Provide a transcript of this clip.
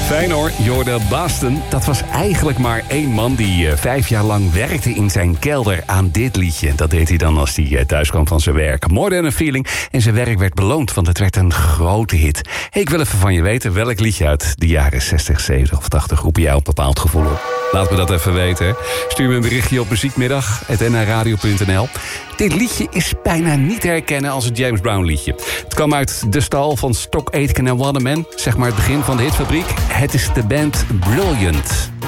Fijn hoor, Jordan Boston. Dat was eigenlijk maar één man die 5 jaar lang werkte in zijn kelder aan dit liedje. Dat deed hij dan als hij thuis kwam van zijn werk. More Than a Feeling. En zijn werk werd beloond, want het werd een grote hit. Hey, ik wil even van je weten welk liedje uit de jaren 60, 70 of 80 roepen jou op een bepaald gevoel op. Laat me dat even weten. Hè. Stuur me een berichtje op muziekmiddag@nhradio.nl. Dit liedje is bijna niet te herkennen als een James Brown liedje. Het kwam uit de stal van Stock Aitken en Waterman. Zeg maar het begin van de hitfabriek. Het is de band Brilliant.